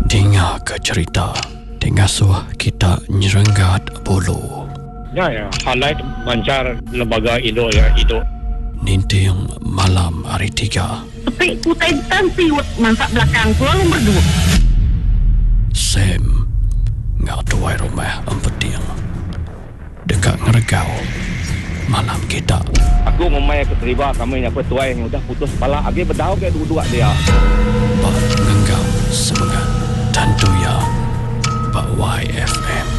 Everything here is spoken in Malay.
Dengar ke cerita Tengasuh kita nyerenggat bulu. Ya, halai mancar lembaga Indo ya, Indo. Ninting malam hari 3. Tapi kutai tansiut mansak belakang lalu berdua. Sam ngak tuai rumah empeting. Dekat ngeregau malam kita. Aku memang keterima kami yang petuai yang udah putus kepala. Agi berdau ke dua-dua dia. Pak ngenggau semangat. Tentu ya Pak YFM.